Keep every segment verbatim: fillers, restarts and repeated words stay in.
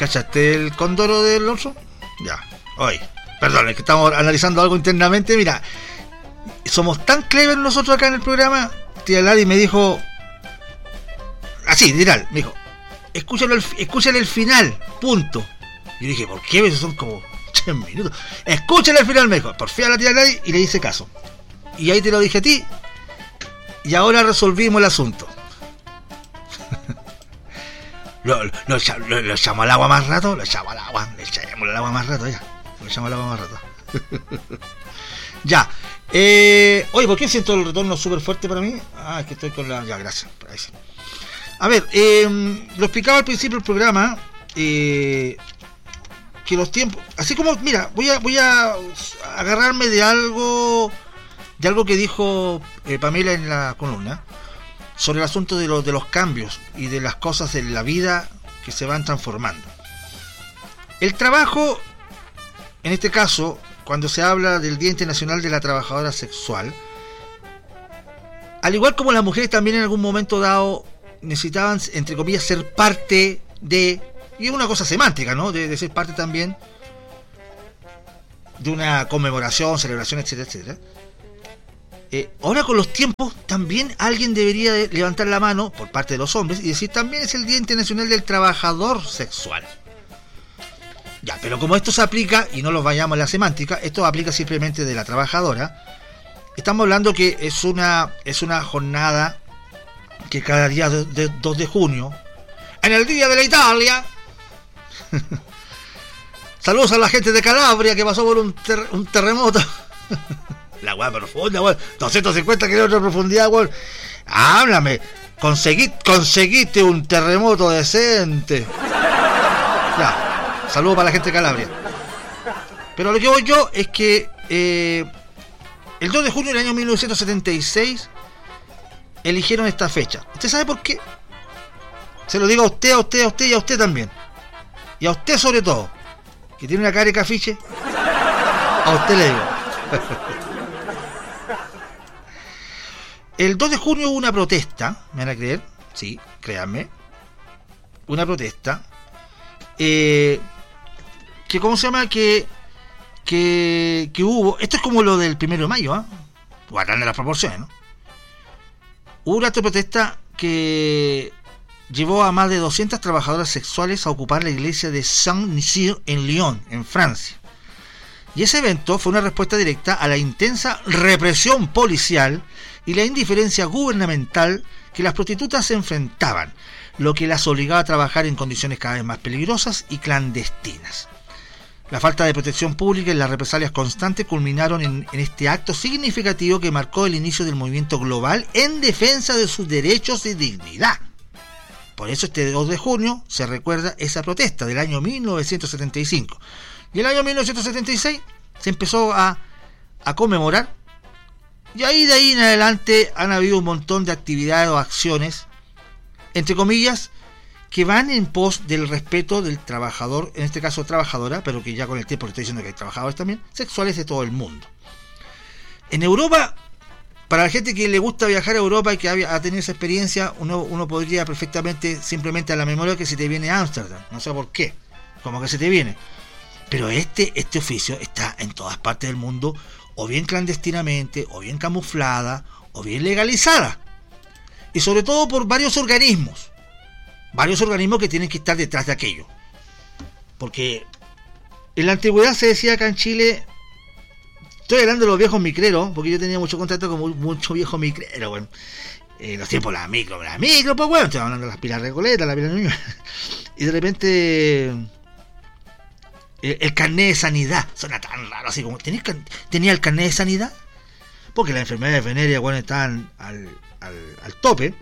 ¿Cachaste el Condoro del oso? Ya. Oye, perdón, es que estamos analizando algo internamente. Mira, somos tan clever nosotros acá en el programa. Tía Lali me dijo, así, literal, me dijo, escúchalo, escúchale el final, punto. Yo dije, ¿por qué? Esos son como tres minutos. Escúchale el final, me dijo. Por fin a la tía Lali y le hice caso. Y ahí te lo dije a ti. Y ahora resolvimos el asunto. Lo, lo, lo, lo, lo echamos al agua más rato, lo echamos al agua, le echamos al agua más rato, ya. Lo echamos al agua más rato. Ya. Eh, oye, ¿por qué siento el retorno súper fuerte para mí? Ah, es que estoy con la... Ya, gracias. Ahí sí. A ver, eh, lo explicaba al principio del programa, eh, que los tiempos... Así como, mira, voy a voy a agarrarme de algo, de algo que dijo eh, Pamela en la columna, sobre el asunto de, lo, de los cambios y de las cosas de la vida que se van transformando. El trabajo, en este caso, cuando se habla del Día Internacional de la Trabajadora Sexual, al igual como las mujeres también en algún momento dado necesitaban, entre comillas, ser parte de, y es una cosa semántica, ¿no? De, de ser parte también de una conmemoración, celebración, etcétera, etcétera. Eh, ahora con los tiempos también alguien debería de levantar la mano por parte de los hombres y decir también es el Día Internacional del Trabajador Sexual. Ya, pero como esto se aplica, y no los vayamos a la semántica, esto aplica simplemente de la trabajadora, estamos hablando que es una, es una jornada que cada día de, de, dos de junio, en el Día de la Italia, saludos a la gente de Calabria que pasó por un, ter, un terremoto. La weá profunda, weón. doscientos cincuenta kilómetros de profundidad, weón. Háblame. Conseguí, conseguiste un terremoto decente. Ya. Saludos para la gente de Calabria. Pero lo que voy yo es que eh, el dos de junio del año mil novecientos setenta y seis eligieron esta fecha. ¿Usted sabe por qué? Se lo digo a usted, a usted, a usted y a usted también. Y a usted sobre todo, que tiene una cara de cafiche. A usted le digo. El dos de junio hubo una protesta, ¿me van a creer? Sí, créanme. Una protesta. Eh, que, ¿cómo se llama? Que, que, que hubo. Esto es como lo del primero de mayo, ¿ah? ¿eh? Guardando las proporciones, ¿no? Hubo una protesta que llevó a más de doscientas trabajadoras sexuales a ocupar la iglesia de Saint-Nizier en Lyon, en Francia. Y ese evento fue una respuesta directa a la intensa represión policial y la indiferencia gubernamental que las prostitutas se enfrentaban, lo que las obligaba a trabajar en condiciones cada vez más peligrosas y clandestinas. La falta de protección pública y las represalias constantes culminaron en, en este acto significativo que marcó el inicio del movimiento global en defensa de sus derechos y dignidad. Por eso este dos de junio se recuerda esa protesta del año mil novecientos setenta y cinco. Y el año mil novecientos setenta y seis se empezó a, a conmemorar. Y ahí de ahí en adelante han habido un montón de actividades o acciones, entre comillas, que van en pos del respeto del trabajador, en este caso trabajadora, pero que ya con el tiempo le estoy diciendo que hay trabajadores también, sexuales de todo el mundo. En Europa, para la gente que le gusta viajar a Europa y que ha, ha tenido esa experiencia, uno, uno podría perfectamente, simplemente a la memoria que se te viene a Ámsterdam, no sé por qué, como que se te viene. Pero este, este oficio está en todas partes del mundo, o bien clandestinamente, o bien camuflada, o bien legalizada. Y sobre todo por varios organismos. Varios organismos que tienen que estar detrás de aquello. Porque en la antigüedad se decía acá en Chile, estoy hablando de los viejos micreros, porque yo tenía mucho contacto con muchos viejos micreros, bueno. Eh, los tiempos, la micro, la micro, pues bueno, estoy hablando de las pilas Recoleta, la pila Nuño. Y de repente... El, el carnet de sanidad suena tan raro, así como ¿tenía, tenía el carnet de sanidad? Porque las enfermedades venéreas, bueno, estaban al, al, al tope.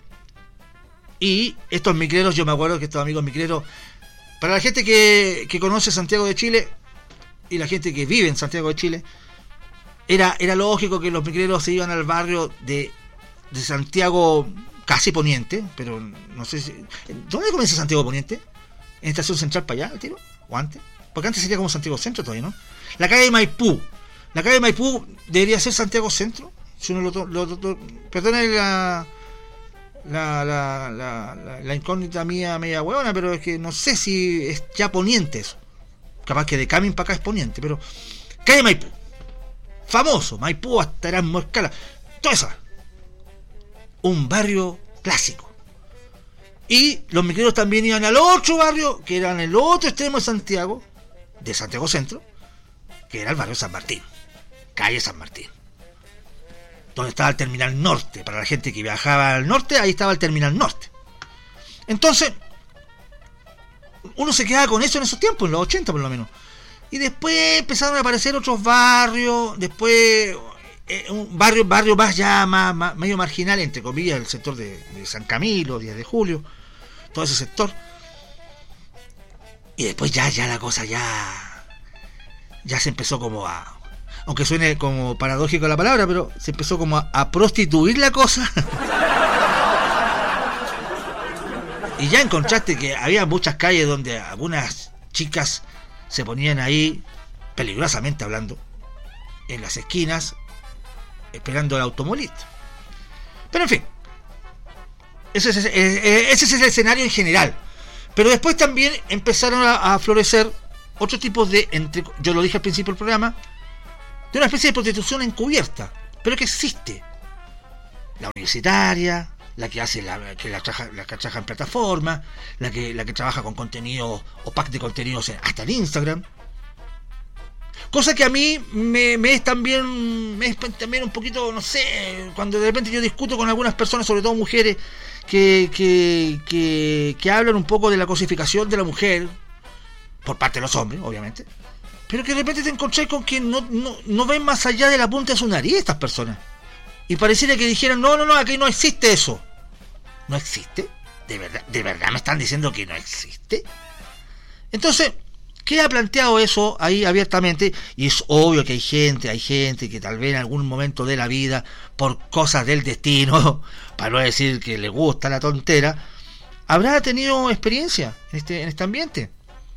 Y estos micreros, yo me acuerdo que estos amigos micreros, para la gente que, que conoce Santiago de Chile y la gente que vive en Santiago de Chile, era, era lógico que los micreros se iban al barrio de, de Santiago casi Poniente, pero no sé si... ¿Dónde comienza Santiago Poniente? ¿En Estación Central para allá, tiro? ¿O antes? Porque antes sería como Santiago Centro todavía, ¿no? La calle de Maipú. La calle de Maipú debería ser Santiago Centro. Si uno lo... lo, lo, lo perdone la... la, la, la, la, la incógnita mía media hueona, pero es que no sé si es ya Poniente eso. Capaz que de Camin para acá es Poniente, pero calle Maipú, famoso, Maipú hasta Erasmo Escala, toda esa, un barrio clásico. Y los micreros también iban al otro barrio, que era en el otro extremo de Santiago, de Santiago Centro, que era el barrio San Martín, calle San Martín, donde estaba el terminal norte. Para la gente que viajaba al norte, ahí estaba el terminal norte. Entonces uno se quedaba con eso en esos tiempos, en los ochenta por lo menos. Y después empezaron a aparecer otros barrios, después eh, un barrio, barrio más ya más, más medio marginal, entre comillas, el sector de, de San Camilo, diez de julio, todo ese sector. Y después ya, ya la cosa ya, ya se empezó como a, aunque suene como paradójico la palabra, pero se empezó como a, a prostituir la cosa. Y ya encontraste que había muchas calles donde algunas chicas se ponían ahí, peligrosamente hablando, en las esquinas, esperando el automolista. Pero en fin, ese es, ese es el escenario en general. Pero después también empezaron a, a florecer otros tipos de, entre, yo lo dije al principio del programa, de una especie de prostitución encubierta, pero que existe. La universitaria, la que hace la que la, traja, la que trabaja en plataforma, la que la que trabaja con contenido o pack de contenidos hasta en Instagram. Cosa que a mí me, me es también me es también un poquito, no sé, cuando de repente yo discuto con algunas personas, sobre todo mujeres, que que, que, que hablan un poco de la cosificación de la mujer por parte de los hombres, obviamente, pero que de repente te encontré con que no, no, no ven más allá de la punta de su nariz estas personas. Y pareciera que dijeran, no, no, no, aquí no existe eso. ¿No existe? ¿De verdad, de verdad me están diciendo que no existe? Entonces, queda planteado eso ahí abiertamente, y es obvio que hay gente, hay gente que tal vez en algún momento de la vida, por cosas del destino, para no decir que le gusta la tontera, habrá tenido experiencia en este, en este ambiente.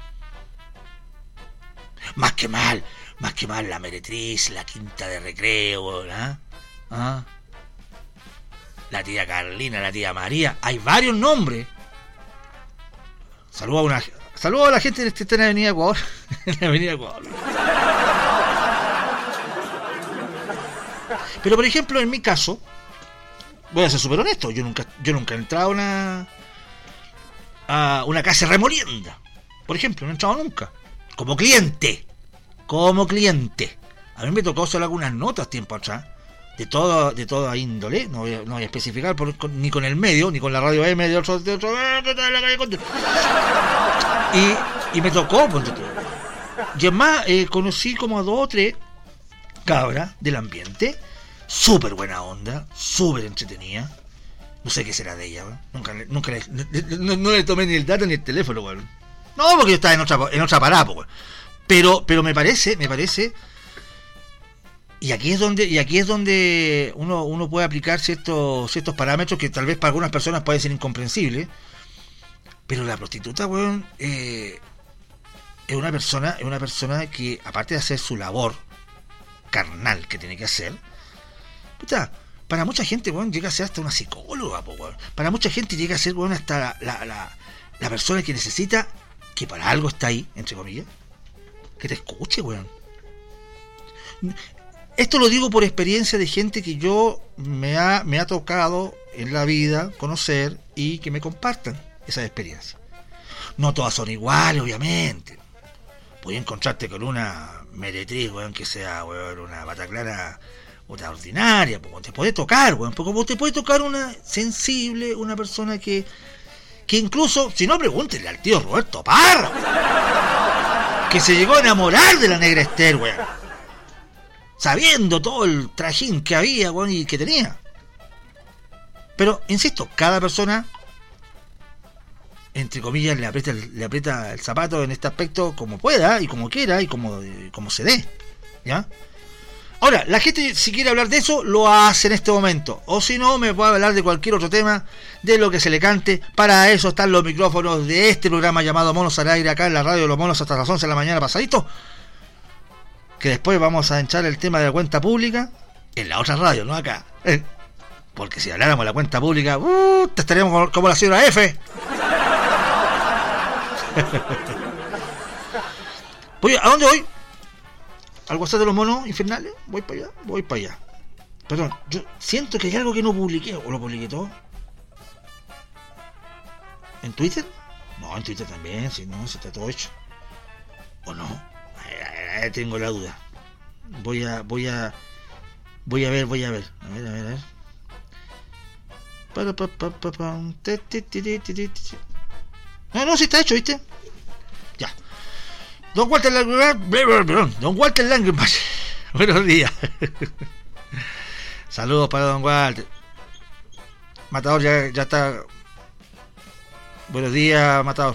Más que mal, más que mal la Meretriz, la Quinta de Recreo, ¿eh? ¿Ah? La tía Carlina, la tía María, hay varios nombres. Saludos a una, saludos a la gente que está en la Avenida Ecuador, en la Avenida Ecuador. Pero por ejemplo, en mi caso, voy a ser súper honesto, yo nunca, yo nunca he entrado a una a una casa remolienda. Por ejemplo, no he entrado nunca. Como cliente. Como cliente. A mí me tocó hacer algunas notas tiempo atrás. De todo, de toda índole, no voy a, no voy a especificar por, con, ni con el medio, ni con la radio M de otro, de otro y, y me tocó, pues, y además eh, conocí como a dos o tres cabras del ambiente, súper buena onda, súper entretenida, no sé qué será de ella, ¿no? nunca, nunca le, no, no le tomé ni el dato ni el teléfono, bueno. No, porque yo estaba en otra, en otra parada, pues, pero, pero me parece, me parece. Y aquí es donde, y aquí es donde uno, uno puede aplicar ciertos, ciertos parámetros que tal vez para algunas personas pueden ser incomprensibles. Pero la prostituta, weón, eh, es una persona, es una persona que, aparte de hacer su labor carnal que tiene que hacer, puta, para mucha gente, weón, llega a ser hasta una psicóloga, po, weón. Para mucha gente llega a ser, weón, hasta la, la, la, la persona que necesita, que para algo está ahí, entre comillas, que te escuche, weón. Esto lo digo por experiencia de gente que yo me ha, me ha tocado en la vida conocer y que me compartan esa experiencia. No todas son iguales, obviamente. Puedes encontrarte con una meretriz, weón, que sea, weón, una bataclara, otra ordinaria, pues, te puede tocar, weón, porque te puede tocar una sensible, una persona que, que incluso, si no, pregúntenle al tío Roberto Parra, que se llegó a enamorar de la negra Esther, weón, sabiendo todo el trajín que había, bueno, y que tenía. Pero, insisto, cada persona, entre comillas, le aprieta el, le aprieta el zapato en este aspecto como pueda, y como quiera, y como, como se dé, ¿ya? Ahora, la gente, si quiere hablar de eso, lo hace en este momento. O si no, me puede hablar de cualquier otro tema, de lo que se le cante. Para eso están los micrófonos de este programa llamado Monos al Aire, acá en la radio de los Monos hasta las once de la mañana pasadito. Que después vamos a entrar el tema de la cuenta pública en la otra radio, no acá. Eh. Porque si habláramos de la cuenta pública, uh, te estaríamos como, como la señora F. Voy, ¿a dónde voy? ¿Al WhatsApp de los monos infernales? Voy para allá, voy para allá. Perdón, yo siento que hay algo que no publiqué, o lo publiqué todo. ¿En Twitter? No, en Twitter también, si no, si está todo hecho. ¿O no? Ahí, ahí tengo la duda. Voy a, voy a, voy a ver, voy a ver. A ver, a ver, a ver. Para, pa, pa, pa, pa. No, no, si está hecho, ¿viste? Ya. Don Walter Langenbach. Don Walter Langenbach. Buenos días. Saludos para Don Walter. Matador ya, ya está. Buenos días, Matador.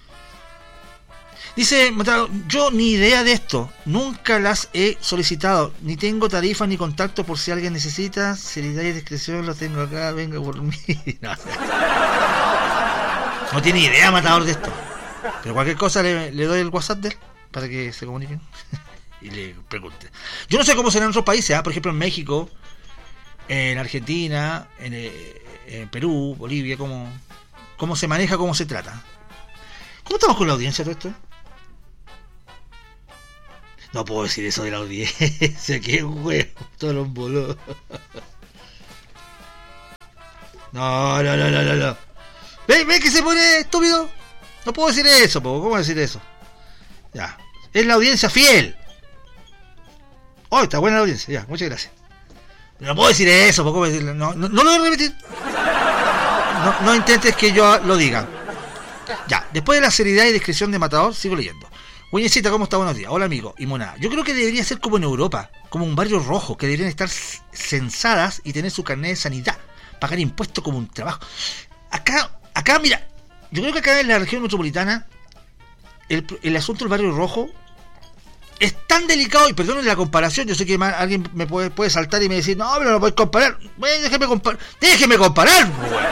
Dice Matador, yo ni idea de esto, nunca las he solicitado, ni tengo tarifas ni contacto por si alguien necesita. Seriedad y discreción lo tengo acá, venga por mí. No, no tiene idea, Matador, de esto. Pero cualquier cosa le, le doy el WhatsApp de él para que se comuniquen y le pregunte. Yo no sé cómo será en otros países, ¿eh? Por ejemplo en México, en Argentina, en, en Perú, Bolivia, cómo, cómo se maneja, cómo se trata. ¿Cómo estamos con la audiencia todo esto? No puedo decir eso de la audiencia, qué huevo, todos los boludos. No, no, no, no, no, no. ¿Ves ve que se pone estúpido? No puedo decir eso, po. ¿Cómo decir eso? Ya, es la audiencia fiel. Oh, está buena la audiencia, ya, muchas gracias. No puedo decir eso, po. ¿Cómo decirlo? No, no, no lo voy a repetir. No, no intentes que yo lo diga. Ya, después de la seriedad y discreción de Matador, sigo leyendo. Güeñecita, ¿cómo está? Buenos días. Hola, amigo y monada. Yo creo que debería ser como en Europa, como un barrio rojo, que deberían estar censadas y tener su carnet de sanidad, pagar impuestos como un trabajo. Acá, acá, mira, yo creo que acá en la región metropolitana, el, el asunto del barrio rojo es tan delicado, y perdonen la comparación, yo sé que más, alguien me puede, puede saltar y me decir, no, pero no podéis comparar. Bueno, déjeme comparar, déjeme comparar, güey.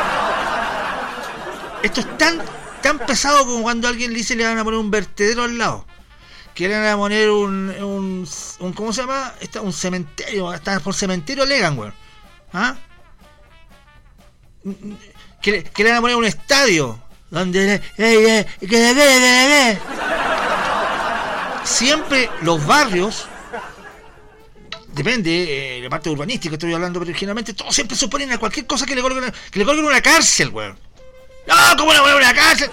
Esto es tan, tan pesado como cuando a alguien le dice le van a poner un vertedero al lado. Que le van a poner un, un, un ¿cómo se llama? Está, un cementerio, hasta por cementerio alegan, güey. ¿Ah? Que, que le van a poner un estadio donde eh, eh, que le ve, le ve. Siempre los barrios, depende, eh, la parte urbanística estoy hablando, pero generalmente todos siempre suponen a cualquier cosa que le colguen, que le colguen una cárcel, güey. ¡No! ¿Cómo le ponen una cárcel?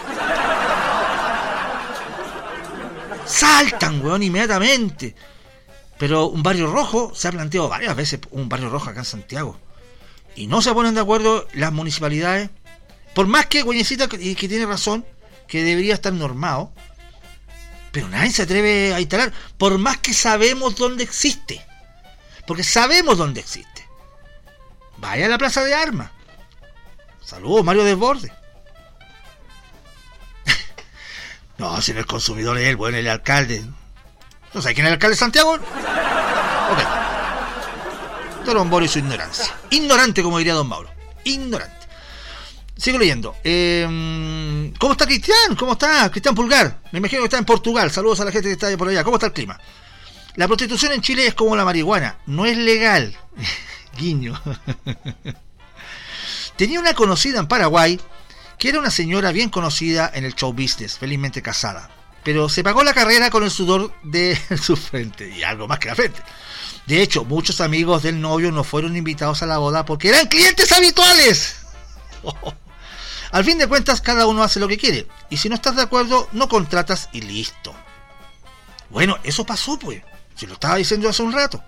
Saltan, weón, inmediatamente. Pero un barrio rojo se ha planteado varias veces, un barrio rojo acá en Santiago, y no se ponen de acuerdo las municipalidades. Por más que Güeñecita, que, que tiene razón, que debería estar normado, pero nadie se atreve a instalar, por más que sabemos dónde existe. Porque sabemos dónde existe. Vaya a la Plaza de Armas. Saludos, Mario Desbordes. No, si no es consumidor es él, bueno, el alcalde. ¿No sabes quién es el alcalde de Santiago? Ok. Don Mauro y su ignorancia. Ignorante, como diría Don Mauro. Ignorante. Sigo leyendo. Eh, ¿Cómo está Cristian? ¿Cómo está Cristian Pulgar? Me imagino que está en Portugal. Saludos a la gente que está por allá. ¿Cómo está el clima? La prostitución en Chile es como la marihuana. No es legal. Guiño. Tenía una conocida en Paraguay que era una señora bien conocida en el show business, felizmente casada, pero se pagó la carrera con el sudor de su frente, y algo más que la frente. De hecho, muchos amigos del novio no fueron invitados a la boda porque eran clientes habituales. Oh. Al fin de cuentas, cada uno hace lo que quiere, y si no estás de acuerdo, no contratas y listo. Bueno, eso pasó, pues, si lo estaba diciendo hace un rato.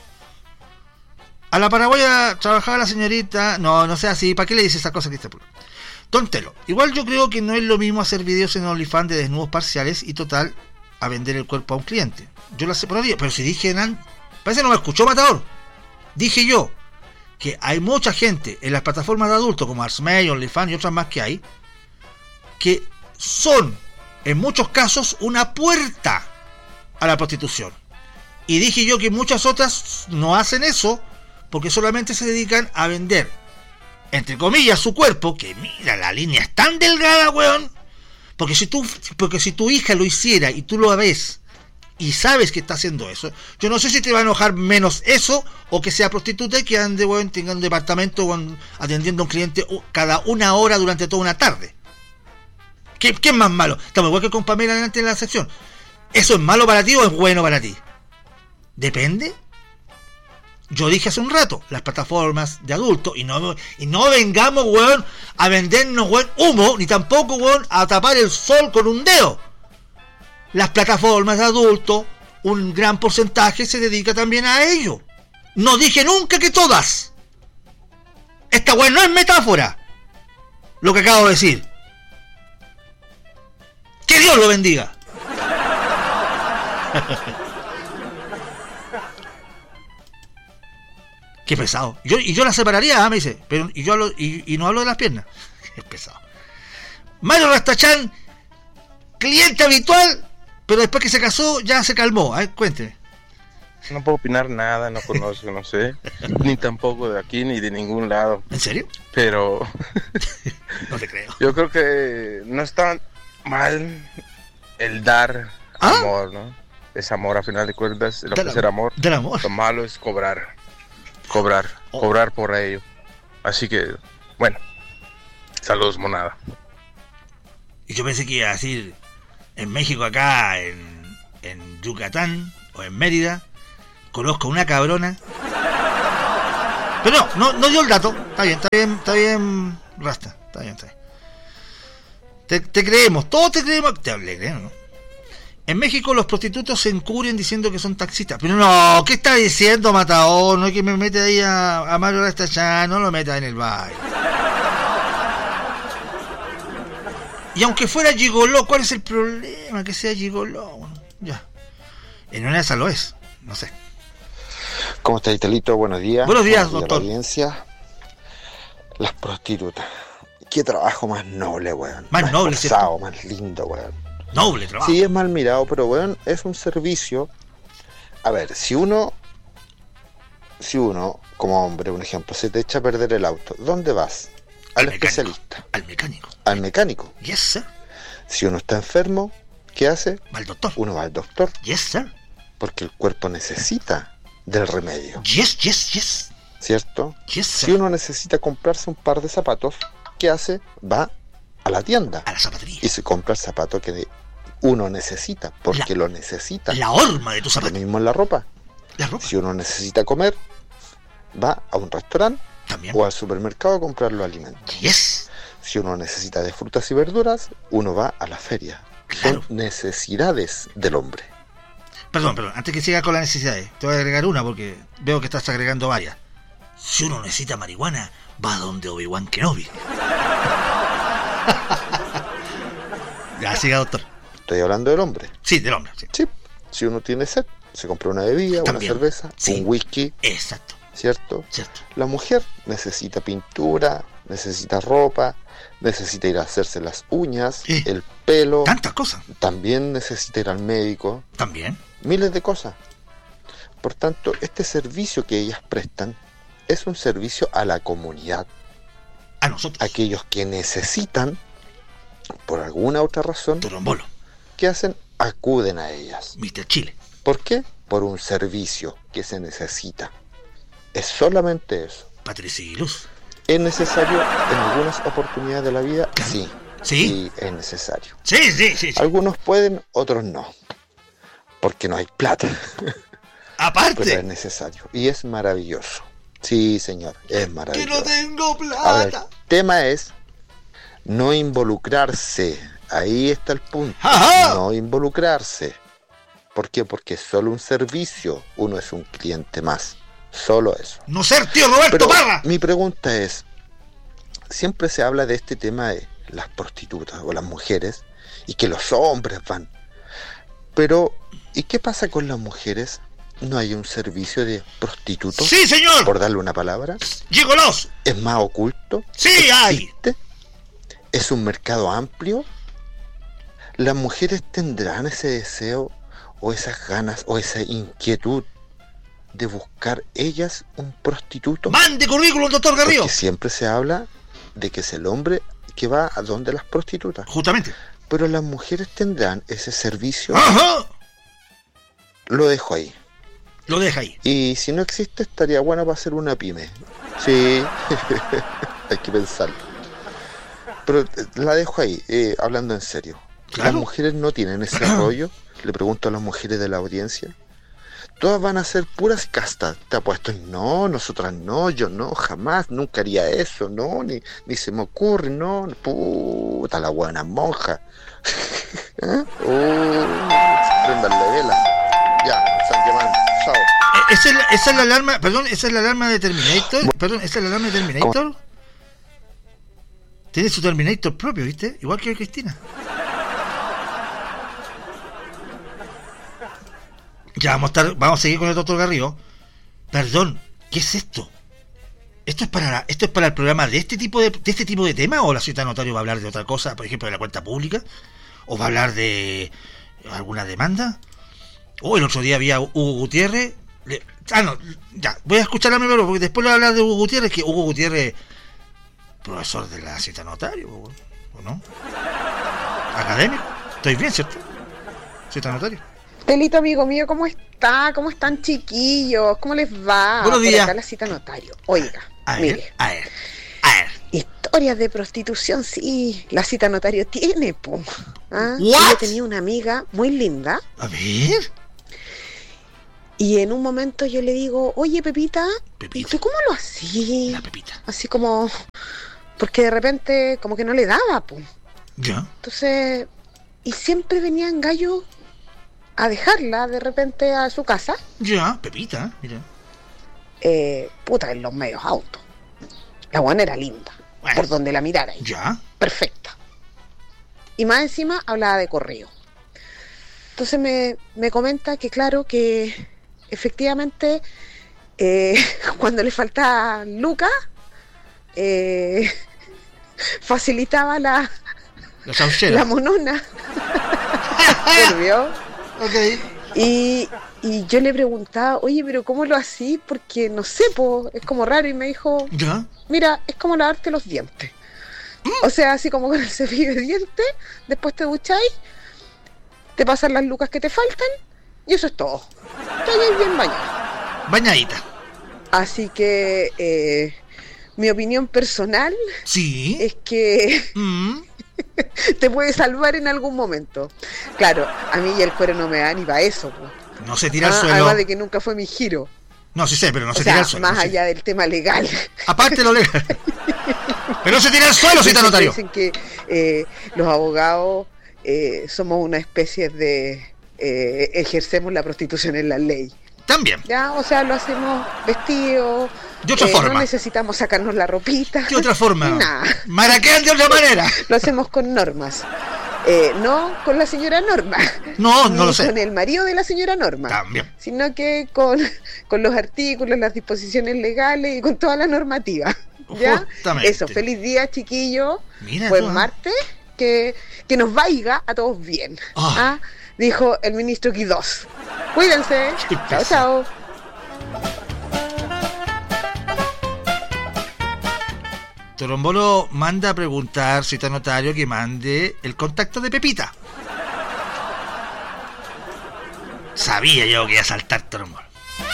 A la paraguaya trabajaba la señorita. No, no sea así, ¿para qué le dice esa cosa, Cristian? Don Telo, igual yo creo que no es lo mismo hacer videos en OnlyFans de desnudos parciales y total a vender el cuerpo a un cliente. Yo lo sé por día, pero si dije, nan, parece que no me escuchó, Matador. Dije yo que hay mucha gente en las plataformas de adultos como Arsmay, OnlyFans y otras más que hay, que son en muchos casos una puerta a la prostitución. Y dije yo que muchas otras no hacen eso porque solamente se dedican a vender, entre comillas, su cuerpo, que mira, la línea es tan delgada, weón, porque si tú, porque si tu hija lo hiciera y tú lo ves y sabes que está haciendo eso, yo no sé si te va a enojar menos eso o que sea prostituta y que ande, weón, tenga un departamento, weón, atendiendo a un cliente cada una hora durante toda una tarde. ¿Qué, qué es más malo? Estamos igual que con Pamela delante de la sección. ¿Eso es malo para ti o es bueno para ti? Depende. Yo dije hace un rato, las plataformas de adultos, y no, y no vengamos, weón, a vendernos, weón, humo, ni tampoco, weón, a tapar el sol con un dedo. Las plataformas de adultos, un gran porcentaje se dedica también a ello. No dije nunca que todas. Esta weón no es metáfora, lo que acabo de decir. ¡Que Dios lo bendiga! Qué pesado. Yo, y yo la separaría, ¿eh? Me dice. Pero, y yo hablo, y, y no hablo de las piernas. Es pesado. Mario Rastachán, cliente habitual, pero después que se casó ya se calmó. A ver, cuénteme. No puedo opinar nada, no conozco, no sé. Ni tampoco de aquí ni de ningún lado. ¿En serio? Pero no te creo. Yo creo que no está mal el dar ¿Ah? amor, ¿no? Es amor, a final de cuentas, lo Del que es el amor. Del amor. Lo malo es cobrar. Cobrar, Oh. cobrar por ello. Así que, bueno, saludos, monada. Y yo pensé que iba a decir, en México acá, en, en Yucatán o en Mérida, conozco una cabrona. Pero no, no, no dio el dato. Está bien, está bien, está bien, Rasta. Está bien, está bien. Te, te creemos, todos te creemos. Te hablé, ¿eh? ¿No? En México los prostitutos se encubren diciendo que son taxistas. Pero no, ¿qué está diciendo, Matador? No es que me mete ahí a, a Mario Rastachán, no lo meta en el baile. Y aunque fuera gigoló, ¿cuál es el problema? Que sea gigoló. Bueno, ya. En una de esas lo es. No sé. ¿Cómo está, Italito? Buenos días. Buenos días, Buenos doctor. A la audiencia. Las prostitutas. Qué trabajo más noble, weón. Más noble, esforzado, más lindo, weón. Noble trabajo. Sí, es mal mirado, pero, weón, es un servicio. A ver, si uno, si uno, como hombre, un ejemplo, se te echa a perder el auto, ¿dónde vas? Al, Al especialista. mecánico. Al mecánico. Al mecánico. Yes, sir. Si uno está enfermo, ¿qué hace? Va al doctor. Uno va al doctor, Yes, sir. porque el cuerpo necesita del remedio, Yes, yes, yes. ¿cierto? Yes, Si sir. uno necesita comprarse un par de zapatos, ¿qué hace? Va a la tienda A la zapatería. y se compra el zapato que uno necesita, porque La- lo necesita. La horma de tu Lo zapato. mismo en la ropa. La ropa. Si uno necesita comer, va a un restaurante También. o al supermercado a comprar los alimentos. Yes. Si uno necesita de frutas y verduras, uno va a la feria. Claro. Son necesidades del hombre. Perdón, perdón. Antes que siga con las necesidades, te voy a agregar una porque veo que estás agregando varias. Si uno necesita marihuana, va donde Obi-Wan Kenobi. Ya, siga, doctor. Estoy hablando del hombre. Sí, del hombre. Sí. Sí. Si uno tiene sed, se compra una bebida, También. una cerveza, Sí. un whisky, Exacto. ¿cierto? Cierto. La mujer necesita pintura, necesita ropa, necesita ir a hacerse las uñas, Sí. el pelo, Tantas cosas. también necesita ir al médico, También. miles de cosas. Por tanto, este servicio que ellas prestan es un servicio a la comunidad. A nosotros. Aquellos que necesitan, por alguna otra razón, Torombolo. ¿qué hacen? Acuden a ellas. mister Chile. ¿Por qué? Por un servicio que se necesita. Es solamente eso. Patricia y Luz. ¿Es necesario en algunas oportunidades de la vida? Claro. Sí. ¿Sí? Sí, es necesario. Sí, sí, sí. sí. Algunos pueden, otros no. Porque no hay plata. Pero es Aparte, necesario. Y es maravilloso. Sí, señor, es que maravilloso. no tengo Ahora, el plata. tema es no involucrarse. Ahí está el punto. Ajá. No involucrarse. ¿Por qué? Porque es solo un servicio. Uno es un cliente más. Solo eso. No ser tío Roberto Pero Parra. mi pregunta es, siempre se habla de este tema de las prostitutas o las mujeres y que los hombres van. Pero, ¿y qué pasa con las mujeres? ¿No hay un servicio de prostitutos? Sí, señor. Por darle una palabra. Gigolos. ¿Es más oculto? Sí, hay. ¿Existe? ¿Es un mercado amplio? ¿Las mujeres tendrán ese deseo o esas ganas o esa inquietud de buscar ellas un prostituto? Mande currículum, doctor Garrido. Porque siempre se habla de que es el hombre que va a donde las prostitutas. Justamente. Pero las mujeres tendrán ese servicio. Ajá. lo dejo ahí. Lo deja ahí. Y si no existe, estaría bueno para hacer una pyme. Sí, hay que pensarlo. Pero eh, la dejo ahí, eh, hablando en serio. Claro. Las mujeres no tienen ese rollo. Le pregunto a las mujeres de la audiencia. Todas van a ser puras castas. Te apuesto, no, nosotras no, yo no, jamás, nunca haría eso, no, ni, ni se me ocurre, no, puta la buena monja. ¿Eh? Uh, prendanle velas. Ya, están llamando, chao. Eh, ¿Esa es, la, ¿Esa es la alarma? Perdón, ¿esa es la alarma de Terminator? Perdón, ¿esa es la alarma de Terminator? ¿Cómo? Tiene su Terminator propio, ¿viste? Igual que Cristina. Ya vamos a estar, vamos a seguir con el doctor Garrido. Perdón, ¿qué es esto? ¿Esto es para la, esto es para el programa de este tipo de, de este tipo de tema? ¿O la señorita Notario va a hablar de otra cosa, por ejemplo de la cuenta pública? ¿O va a hablar de alguna demanda? ¿O el otro día había Hugo Gutiérrez? Le, ah, no, ya, voy a escucharla primero porque después le voy a hablar de Hugo Gutiérrez, que Hugo Gutiérrez, profesor de la señorita Notario, ¿o no? Académico, estoy bien, ¿cierto? Señorita Notario. Telito, amigo mío, ¿cómo está? ¿Cómo están, chiquillos? ¿Cómo les va? Buenos días. Por acá la cita Notario. Oiga, a mire. Ver, a ver, a ver. Historias de prostitución, sí. La cita Notario tiene, po. ¿Ah? ¿What? Yo tenía una amiga muy linda. A ver. Y en un momento yo le digo, oye, Pepita, Pepita. ¿y tú cómo lo hacías? La Pepita. Así como... Porque de repente como que no le daba, po. Ya. Entonces... Y siempre venían gallos a dejarla de repente a su casa. Ya, Pepita, mira. Eh, puta, en los medios autos. La buena era linda, Bueno. por donde la mirara. Ya. Perfecta. Y más encima hablaba de correo. Entonces me, me comenta que claro que efectivamente eh, cuando le faltaba Lucas eh, facilitaba la, La sauchera. la monona. ¿Se vio? Ok. Y, y yo le preguntaba, oye, pero ¿cómo lo hacís? Porque no sé, po, es como raro. Y me dijo, Ya. mira, es como lavarte los dientes. O sea, así como con el cepillo de dientes, después te ducháis, te pasan las lucas que te faltan, y eso es todo. Estoy bien bañado. Bañadita. Así que eh, mi opinión personal Sí. es que Mm. te puede salvar en algún momento. Claro, a mí y el cuero no me da ni para eso, po. No se tira al Ah, suelo. además de que nunca fue mi giro. No, sí sé, pero no O se sea, tira al suelo. más no sé. allá del tema legal. Aparte lo legal. Pero no se tira al suelo, señorita Dicen- Notario. Dicen que eh, los abogados eh, somos una especie de... eh, ejercemos la prostitución en la ley. También. Ya, o sea, lo hacemos vestidos. De otra eh, forma. No necesitamos sacarnos la ropita. ¿Qué otra forma? Nada. Maraquean de otra manera. Lo hacemos con normas. Eh, no con la señora Norma. No, no ni lo sé. con el marido de la señora Norma. También. Sino que con, con los artículos, las disposiciones legales y con toda la normativa. ¿Ya? Justamente. Eso, feliz día, chiquillo. Mira Buen tú, ¿eh? martes. Que, que nos vaya a todos bien. Ah. ¿Ah? Dijo el ministro Quidós. Cuídense. Qué Chao, pesado. chao. Torombolo manda a preguntar, cita Notario, que mande el contacto de Pepita. Sabía yo que iba a saltar Torombolo.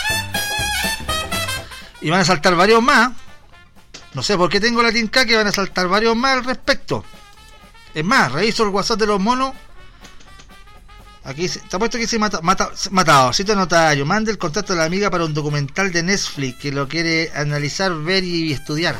Y van a saltar varios más. No sé por qué tengo la tinca que van a saltar varios más al respecto. Es más, reviso el WhatsApp de los monos. Aquí se, te apuesto que se mata, mata, matado. Cita Notario, mande el contacto de la amiga para un documental de Netflix que lo quiere analizar, ver y estudiar.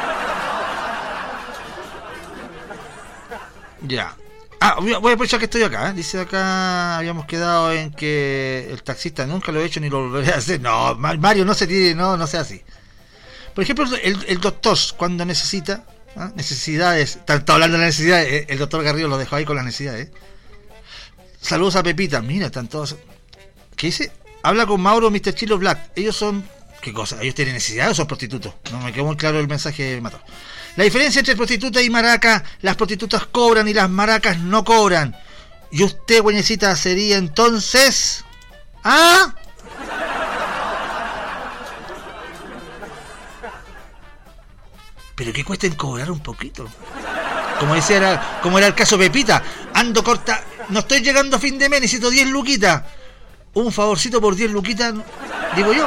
Ya. Ah, voy a, voy a aprovechar que estoy acá. ¿eh? Dice acá, habíamos quedado en que el taxista nunca lo he hecho ni lo volveré a hacer. No, Mario, no se tire, no, no sea así. Por ejemplo, el, el doctor, cuando necesita, ¿eh? necesidades, está, está hablando de las necesidades, el doctor Garrido lo dejó ahí con las necesidades. Saludos a Pepita, mira, están todos. ¿Qué dice? Habla con Mauro, mister Chilo Black. Ellos son, ¿qué cosa? ¿Ellos tienen necesidades o son prostitutos? No me quedó muy claro el mensaje de Mató. La diferencia entre prostituta y maraca, las prostitutas cobran y las maracas no cobran. Y usted, güeñecita, sería entonces... ¿Ah? Pero que cuesta en cobrar un poquito. Como decía, era, como era el caso Pepita, ando corta, no estoy llegando a fin de mes, necesito diez luquitas. un favorcito por diez luquitas, digo yo.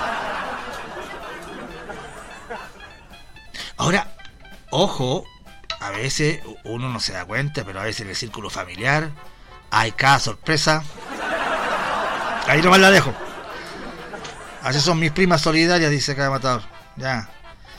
Ahora, ojo, a veces uno no se da cuenta, pero a veces en el círculo familiar hay cada sorpresa. Ahí nomás la dejo. Así son mis primas solidarias, dice cada matador. Ya.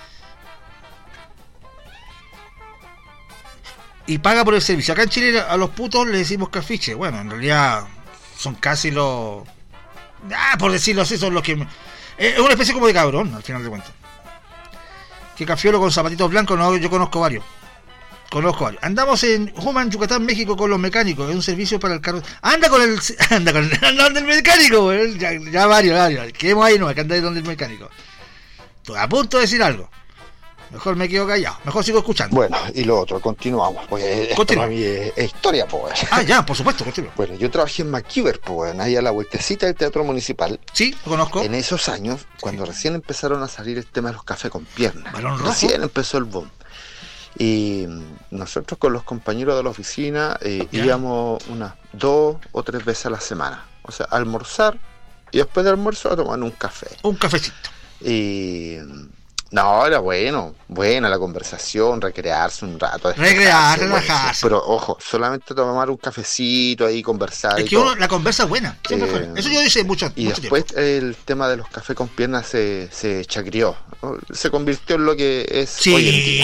Y paga por el servicio. Acá en Chile a los putos le decimos cafiche. Bueno, en realidad son casi los... Ah, por decirlo así, son los que... Es una especie como de cabrón, al final de cuentas. Que cafiolo con zapatitos blancos, no, yo conozco varios. Conozco varios. Andamos en Human, Yucatán, México, con los mecánicos. Es un servicio para el carro. Anda con el... Anda con el... Anda donde el mecánico, güey. Ya, ya varios, varios. Quedemos ahí, no, acá anda donde el mecánico. Estoy a punto de decir algo. Mejor me quedo callado. Mejor sigo escuchando. Bueno, y lo otro, continuamos. Pues esto Continúa. para mí es, es historia, pues. Ah, ya, por supuesto, continúo. Bueno, yo trabajé en MacGyver, pues, ahí a la vueltecita del Teatro Municipal. Sí, lo conozco. En esos años, cuando sí. recién empezaron a salir el tema de los cafés con piernas. Balón rojo. Recién empezó el boom. Y nosotros con los compañeros de la oficina eh, íbamos unas dos o tres veces a la semana. O sea, a almorzar y después de almuerzo a tomar un café. Un cafecito. Y... No, era bueno, buena la conversación, recrearse un rato. Recrear, relajarse. Pero ojo, solamente tomar un cafecito ahí, conversar. Es y que todo. uno, la conversa es buena. Siempre Eh, fue. Eso yo hice mucho, Y mucho después tiempo. el tema de los cafés con piernas se, se chacrió, ¿no? Se convirtió en lo que es Sí. hoy en día.